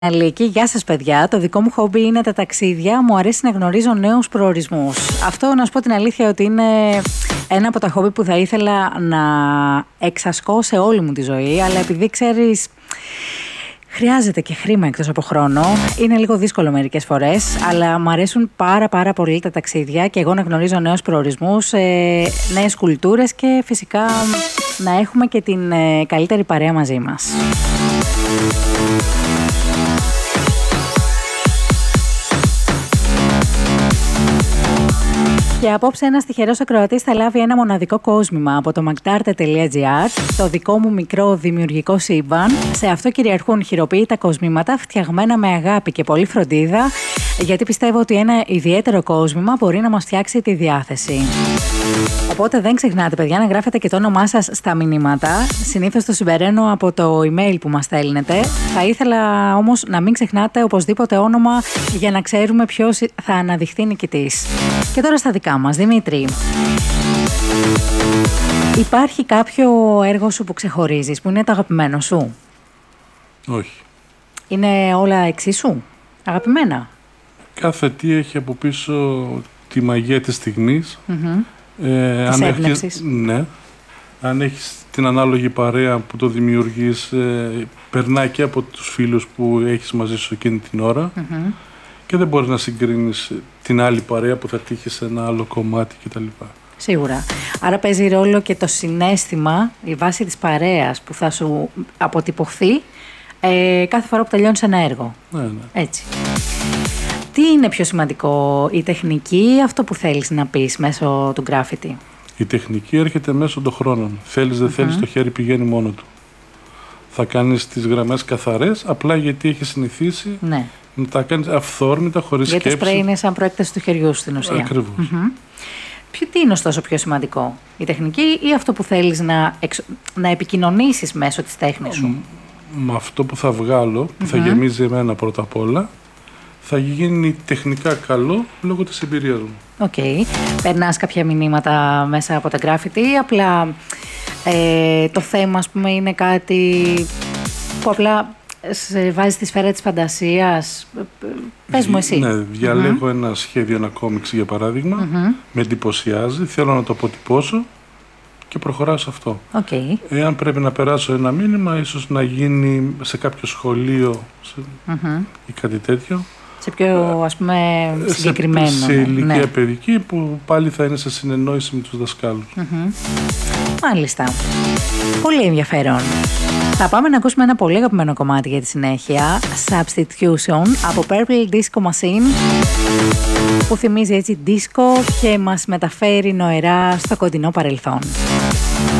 Αλίκη, γεια σας παιδιά. Το δικό μου χόμπι είναι τα ταξίδια. Μου αρέσει να γνωρίζω νέους προορισμούς. Αυτό, να σου πω την αλήθεια, ότι είναι ένα από τα χόμπι που θα ήθελα να εξασκώ σε όλη μου τη ζωή. Αλλά επειδή ξέρεις, χρειάζεται και χρήμα εκτός από χρόνο. Είναι λίγο δύσκολο μερικές φορές. Αλλά μου αρέσουν πάρα πολύ τα ταξίδια και εγώ να γνωρίζω νέους προορισμούς, νέες κουλτούρες και φυσικά να έχουμε και την καλύτερη παρέα μαζί μας. Και απόψε ένας τυχερός ακροατής θα λάβει ένα μοναδικό κόσμημα από το magdarte.gr, το δικό μου μικρό δημιουργικό σύμπαν. Σε αυτό κυριαρχούν χειροποίητα κοσμήματα φτιαγμένα με αγάπη και πολύ φροντίδα, γιατί πιστεύω ότι ένα ιδιαίτερο κόσμημα μπορεί να μας φτιάξει τη διάθεση. Οπότε δεν ξεχνάτε παιδιά να γράφετε και το όνομά σας στα μηνύματα. Συνήθως το συμπεραίνω από το email που μας στέλνετε. Θα ήθελα όμως να μην ξεχνάτε οπωσδήποτε όνομα για να ξέρουμε ποιος θα αναδειχθεί νικητής. Και τώρα στα δικά μας, Δημήτρη. Υπάρχει κάποιο έργο σου που ξεχωρίζεις, που είναι το αγαπημένο σου? Όχι. Είναι όλα εξίσου αγαπημένα? Κάθε τι έχει από πίσω τη μαγεία της στιγμής. Της έμπνευσης. Ναι. Αν έχεις την ανάλογη παρέα που το δημιουργείς, περνάει και από τους φίλους που έχεις μαζί σου εκείνη την ώρα και δεν μπορείς να συγκρίνεις την άλλη παρέα που θα τύχει σε ένα άλλο κομμάτι κτλ. Σίγουρα. Άρα παίζει ρόλο και το συναίσθημα, η βάση της παρέας που θα σου αποτυπωθεί κάθε φορά που τελειώνεις ένα έργο. Ναι. Έτσι. Τι είναι πιο σημαντικό, η τεχνική ή αυτό που θέλεις να πεις μέσω του γκράφιτι? Η τεχνική έρχεται μέσω των χρόνων. Θέλεις δεν θέλεις, το χέρι πηγαίνει μόνο του. Θα κάνεις τις γραμμές καθαρές, απλά γιατί έχεις συνηθίσει να τα κάνεις αυθόρμητα, χωρίς σκέψη. Γιατί το σπρέι είναι σαν προέκταση του χεριού στην ουσία. Ακριβώς. Τι είναι ωστόσο πιο σημαντικό, η τεχνική ή αυτό που θέλεις να επικοινωνήσεις μέσω της τέχνης σου? Με αυτό που θα βγάλω, που θα γεμίζει εμένα πρώτα απ' όλα, θα γίνει τεχνικά καλό λόγω της εμπειρίας μου. Οκ. Περνάς κάποια μηνύματα μέσα από τα γκράφιτι ή απλά το θέμα, ας πούμε, είναι κάτι που απλά σε βάζει στη σφαίρα της φαντασίας? Πες μου εσύ. Ναι, διαλέγω ένα σχέδιο, ένα κόμιξ για παράδειγμα, με εντυπωσιάζει, θέλω να το αποτυπώσω και προχωράω σε αυτό. Okay. Εάν πρέπει να περάσω ένα μήνυμα, ίσως να γίνει σε κάποιο σχολείο ή κάτι τέτοιο. Σε πιο, ας πούμε, συγκεκριμένο. Σε ηλικία παιδική που πάλι θα είναι σε συνεννόηση με τους δασκάλους. Μάλιστα. Πολύ ενδιαφέρον. Θα πάμε να ακούσουμε ένα πολύ αγαπημένο κομμάτι για τη συνέχεια. Substitution από Purple Disco Machine, που θυμίζει έτσι disco και μας μεταφέρει νοερά στο κοντινό παρελθόν.